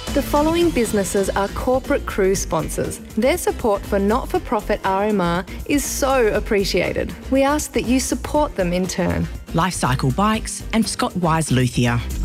The following businesses are corporate cruise sponsors. Their support for not-for-profit RMR is so appreciated. We ask that you support them in turn. Lifecycle Bikes and Scott Wise Luthier.